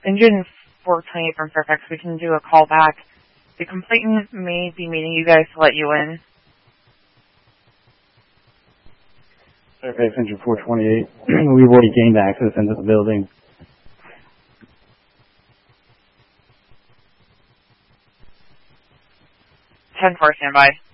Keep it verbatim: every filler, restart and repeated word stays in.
Engine four twenty-eight from Fairfax, we can do a call back. The complainant may be meeting you guys to let you in. Fairfax Engine four twenty-eight. We've already gained access into the building. ten four, standby.